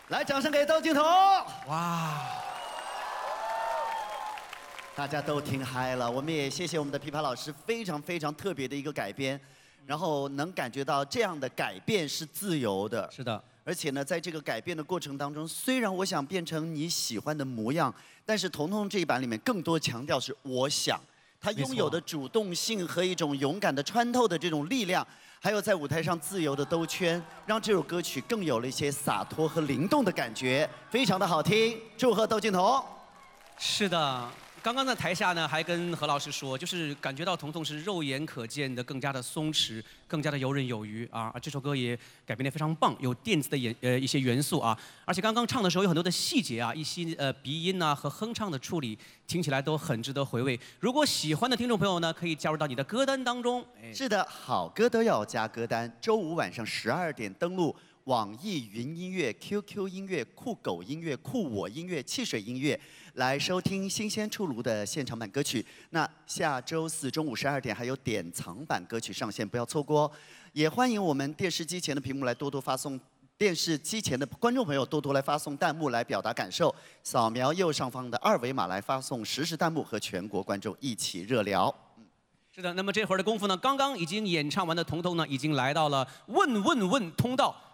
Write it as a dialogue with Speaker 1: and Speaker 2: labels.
Speaker 1: 来，掌声给窦靖童！
Speaker 2: 哇，
Speaker 1: 大家都听嗨了，我们也谢谢我们的琵琶老师，非常非常特别的一个改编，然后能感觉到这样的改变是自由的。
Speaker 2: 是的。
Speaker 1: 而且呢，在这个改变的过程当中，虽然我想变成你喜欢的模样，但是彤彤这一版里面更多强调是我想，他拥有的主动性和一种勇敢的穿透的这种力量，还有在舞台上自由的兜圈，让这首歌曲更有了一些洒脱和灵动的感觉，非常的好听。祝贺窦靖童！
Speaker 2: 是的。 刚刚在台下呢，还跟何老师说，就是感觉到彤彤是肉眼可见的，更加的松弛，更加的游刃有余啊！这首歌也改编得非常棒，有电子的一些元素啊，而且刚刚唱的时候有很多的细节啊，一些鼻音啊和哼唱的处理，听起来都很值得回味。如果喜欢的听众朋友呢，可以加入到你的歌单当中。
Speaker 1: 是的，好歌都要加歌单。周五晚上12点登录网易云音乐、QQ 音乐、酷狗音乐、酷我音乐、汽水音乐。 来收听新鲜出炉的现场版歌曲。那下周四中午12点还有典藏版歌曲上线，不要错过哦。也欢迎我们电视机前的屏幕来多多发送，电视机前的观众朋友多多来发送弹幕来表达感受。扫描右上方的2维码来发送实时弹幕，和全国观众一起热聊。
Speaker 2: 是的，那么这会儿的功夫呢，刚刚已经演唱完的彤彤呢，已经来到了问通道。